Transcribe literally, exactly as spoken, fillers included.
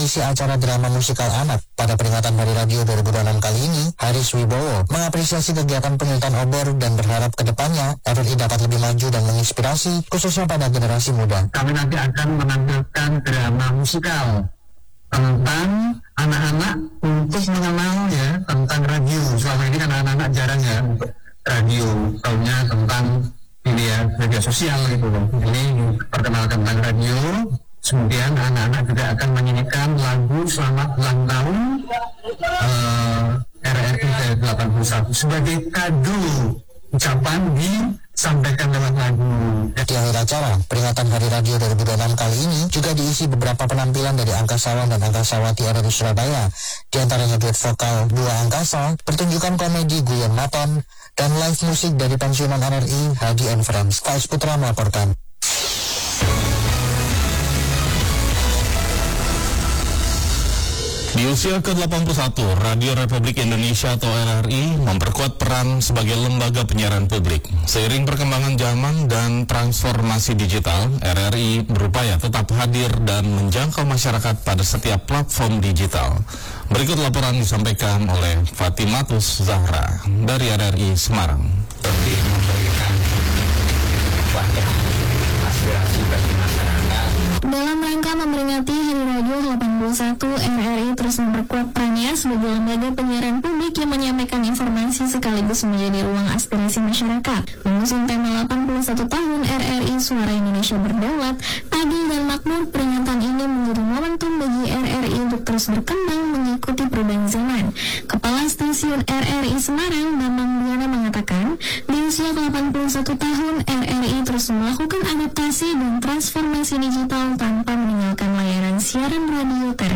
mengisi acara drama musikal anak pada peringatan Hari Radio dua ribu dua puluh enam kali ini, Haris Wibowo mengapresiasi kegiatan penyulutan obor dan berharap ke depannya R R I dapat lebih maju dan menginspirasi, khususnya pada generasi muda. Kami nanti akan menampilkan drama musikal tentang anak-anak untuk mengenal ya tentang radio. Selama ini kan anak-anak jarang ya untuk radio, tahunya tentang ini ya media sosial gitu. Ini perkenalkan tentang radio. Kemudian anak-anak juga akan menyanyikan lagu selamat ulang tahun uh, R R I ke delapan puluh satu sebagai kado ucapan disampaikan lewat lagu. Di akhir acara, peringatan Hari Radio dua ribu dua puluh enam kali ini juga diisi beberapa penampilan dari Angkasawan dan Angkasawati R R I Surabaya. Di antaranya duet vokal Dua Angkasa, pertunjukan komedi Guyon Maton, dan live musik dari pensiunan R R I Hadi and Friends. Faiz Putra melaporkan. Di usia ke delapan puluh satu, Radio Republik Indonesia atau R R I memperkuat peran sebagai lembaga penyiaran publik. Seiring perkembangan zaman dan transformasi digital, R R I berupaya tetap hadir dan menjangkau masyarakat pada setiap platform digital. Berikut laporan disampaikan oleh Fatimatus Zahra dari R R I Semarang. Lebih memberikan aspirasi bagi masyarakat. Dalam rangka memperingati Hari Radio delapan puluh satu, R R I terus memperkuat perannya sebagai lembaga penyiaran publik yang menyampaikan informasi sekaligus menjadi ruang aspirasi masyarakat. Mengusung tema delapan puluh satu tahun R R I Suara Indonesia Berdaulat, Adil dan Makmur, peringatan ini menjadi momentum bagi R R I untuk terus berkembang mengikuti perubahan zaman. Kepala Stasiun R R I Semarang, Bambang Diana, mengatakan, di usia delapan puluh satu tahun, R R I terus melakukan adaptasi dan transformasi digital tanpa meninggalkan layanan siaran radio